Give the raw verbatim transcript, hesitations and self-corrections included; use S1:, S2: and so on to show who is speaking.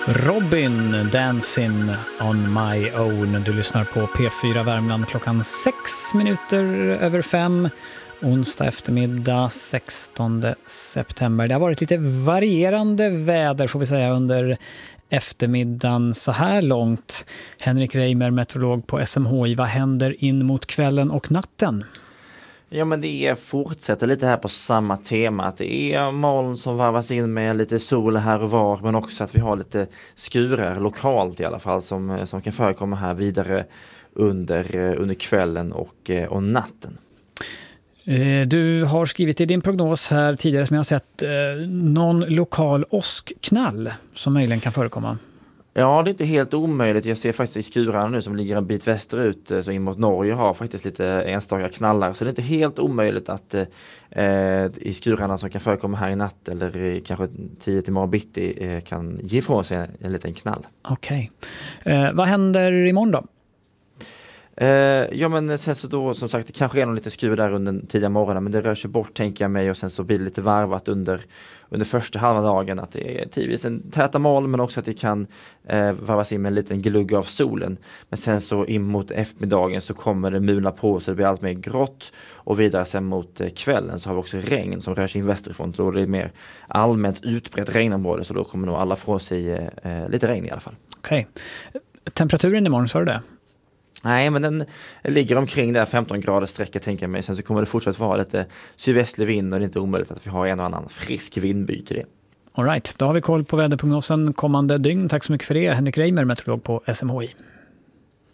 S1: Robin, Dancing on my own. Du lyssnar på P fyra Värmland klockan sex minuter över fem. Onsdag eftermiddag sextonde september. Det har varit lite varierande väder får vi säga under eftermiddagen så här långt. Henrik Reimer, meteorolog på S M H I. Vad händer in mot kvällen och natten?
S2: Ja, men det fortsätter lite här på samma tema. Att det är moln som varvas in med lite sol här och var. Men också att vi har lite skurar lokalt i alla fall som, som kan förekomma här vidare under, under kvällen och, och natten.
S1: Du har skrivit i din prognos här tidigare som jag har sett eh, någon lokal åskknall som möjligen kan förekomma.
S2: Ja, det är inte helt omöjligt. Jag ser faktiskt i skurarna nu som ligger en bit västerut så in mot Norge har faktiskt lite enstaka knallar. Så det är inte helt omöjligt att eh, i skurarna som kan förekomma här i natt eller i kanske tio till morgon bitti eh, kan ge ifrån sig en liten knall.
S1: Okej. Eh, vad händer imorgon då?
S2: Uh, ja men sen så då som sagt det kanske är någon lite skruv där under den tidiga morgonen men det rör sig bort tänker jag mig och sen så blir det lite varvat under, under första halva dagen att det är tidvis en täta moln men också att det kan uh, varvas in med en liten glugg av solen men sen så in mot eftermiddagen så kommer det mulna på så det blir allt mer grått och vidare sen mot uh, kvällen så har vi också regn som rör sig in västerifrån så då är det mer allmänt utbrett regnområde så då kommer nog alla få sig uh, lite regn i alla fall.
S1: Okej. Temperaturen imorgon, sa du det?
S2: Nej, men den ligger omkring där femton grader sträcket tänker jag mig. Sen så kommer det fortsatt vara lite sydvästlig vind och det är inte omöjligt att vi har en och annan frisk vindby till det.
S1: All right, då har vi koll på väderprognosen kommande dygn. Tack så mycket för det, Henrik Reimer, meteorolog på S M H I.